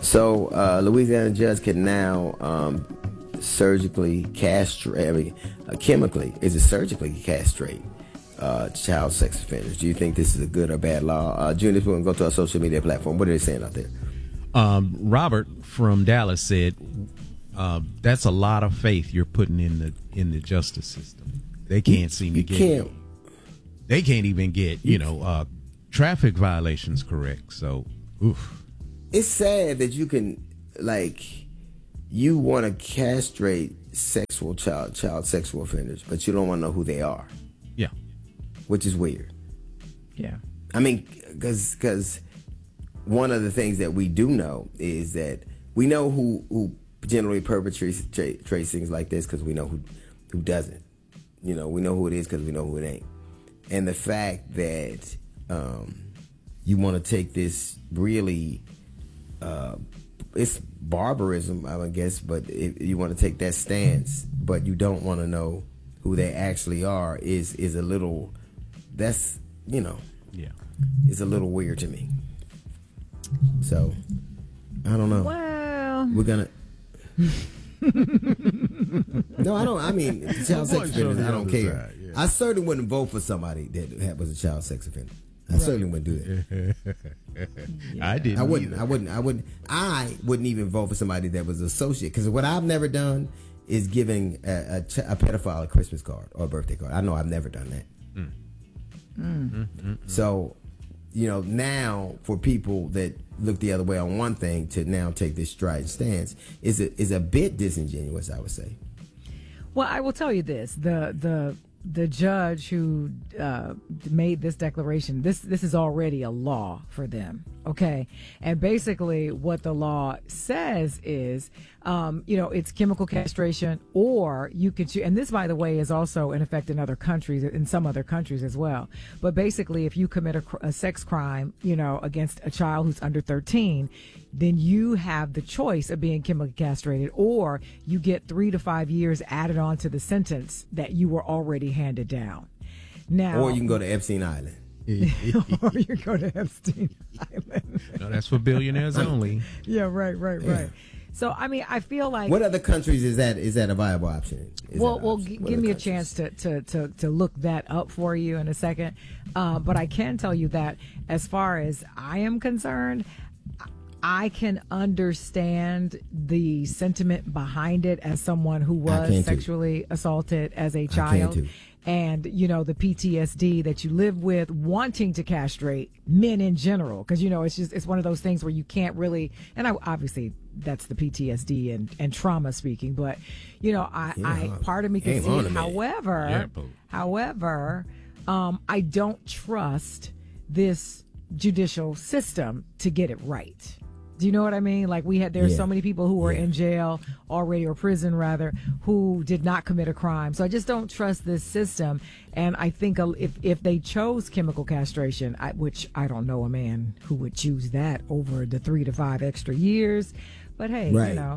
So, Louisiana judge can now surgically castrate, chemically, is it surgically castrate child sex offenders? Do you think this is a good or bad law? Junior, we're going to go to our social media platform. What are they saying out there? Robert from Dallas said, that's a lot of faith you're putting in the justice system. They can't seem to get they can't even get, traffic violations correct. So, oof. It's sad that you can, you want to castrate child sexual offenders, but you don't want to know who they are. Yeah. Which is weird. Yeah. I mean, because one of the things that we do know is that we know who generally perpetrates things like this because we know who doesn't. We know who it is because we know who it ain't. And the fact that you want to take this really, it's barbarism, I guess, but if you want to take that stance, but you don't want to know who they actually are, is a little, that's, yeah, it's a little weird to me. So, I don't know. Well, we're gonna. No, I don't. I mean, child sex offenders, I don't care. Side, yeah. I certainly wouldn't vote for somebody that was a child sex offender. I certainly wouldn't do that. Yeah. I didn't. I wouldn't even vote for somebody that was associated. Because what I've never done is giving a pedophile a Christmas card or a birthday card. I know I've never done that. So, now for people that look the other way on one thing to now take this strident stance is a bit disingenuous, I would say. Well, I will tell you this: the judge who made this declaration, this is already a law for them, okay? And basically what the law says is, it's chemical castration, or you could choose, and this, by the way, is also in effect in other countries, in some other countries as well. But basically, if you commit a sex crime, against a child who's under 13, then you have the choice of being chemically castrated, or you get 3 to 5 years added on to the sentence that you were already handed down. Now, or you can go to Epstein Island. Or you go to Epstein Island. No, that's for billionaires only. Yeah, right. So, I mean, I feel like... What other countries is that a viable option? Give me a chance to look that up for you in a second. But I can tell you that as far as I am concerned, I can understand the sentiment behind it as someone who was sexually assaulted as a child. And, the PTSD that you live with, wanting to castrate men in general. Because, it's one of those things where you can't really, and obviously that's the PTSD and trauma speaking. But, part of me can see it. However, I don't trust this judicial system to get it right. Do you know what I mean? Like there's so many people who were in jail already, or prison rather, who did not commit a crime. So I just don't trust this system. And I think if they chose chemical castration, which I don't know a man who would choose that over the 3 to 5 extra years. But hey,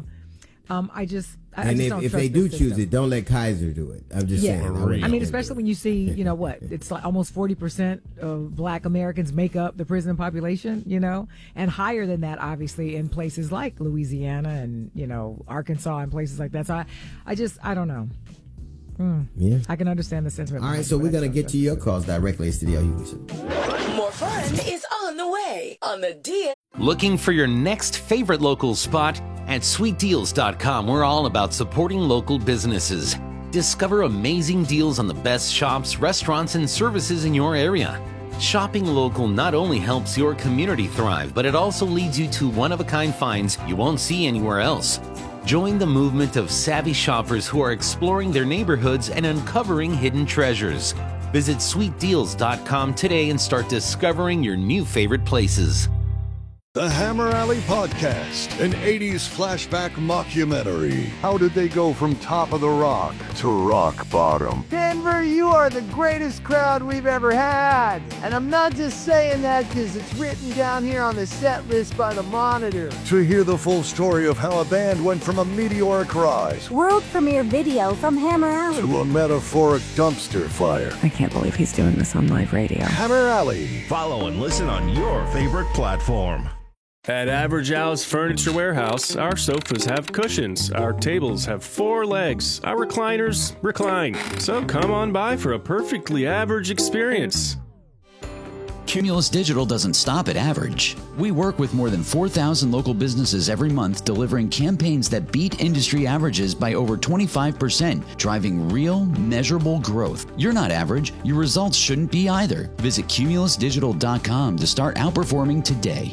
I just don't if trust they do the system. choose it, don't let Kaiser do it. I'm just saying. I mean, especially when you see, it's like almost 40% of Black Americans make up the prison population, and higher than that, obviously, in places like Louisiana and, Arkansas and places like that. So I don't know. Yeah. I can understand the sentiment. All right, so we're going to get to your calls directly. It's the DLU Show. More fun is on the way on the DL. Looking for your next favorite local spot? At sweetdeals.com, we're all about supporting local businesses. Discover amazing deals on the best shops, restaurants, and services in your area. Shopping local not only helps your community thrive, but it also leads you to one-of-a-kind finds you won't see anywhere else. Join the movement of savvy shoppers who are exploring their neighborhoods and uncovering hidden treasures. Visit sweetdeals.com today and start discovering your new favorite places. The Hammer Alley Podcast, an 80s flashback mockumentary. How did they go from top of the rock to rock bottom? Denver, you are the greatest crowd we've ever had. And I'm not just saying that because it's written down here on the set list by the Monitor. To hear the full story of how a band went from a meteoric rise, world premiere video from Hammer Alley, to a metaphoric dumpster fire. I can't believe he's doing this on live radio. Hammer Alley. Follow and listen on your favorite platform. At Average Al's Furniture Warehouse, our sofas have cushions, our tables have 4 legs, our recliners recline. So come on by for a perfectly average experience. Cumulus Digital doesn't stop at average. We work with more than 4,000 local businesses every month, delivering campaigns that beat industry averages by over 25%, driving real, measurable growth. You're not average. Your results shouldn't be either. Visit cumulusdigital.com to start outperforming today.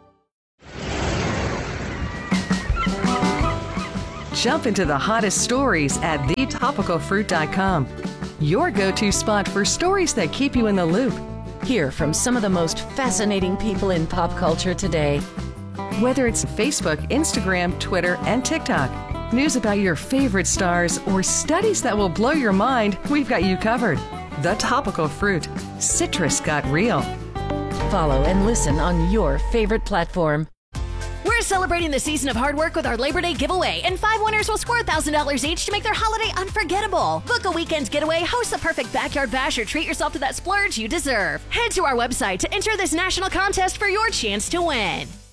Jump into the hottest stories at thetopicalfruit.com. Your go-to spot for stories that keep you in the loop. Hear from some of the most fascinating people in pop culture today. Whether it's Facebook, Instagram, Twitter, and TikTok, news about your favorite stars, or studies that will blow your mind, we've got you covered. The Topical Fruit. Citrus got real. Follow and listen on your favorite platform. We're celebrating the season of hard work with our Labor Day giveaway, and 5 winners will score $1,000 each to make their holiday unforgettable. Book a weekend getaway, host the perfect backyard bash, or treat yourself to that splurge you deserve. Head to our website to enter this national contest for your chance to win.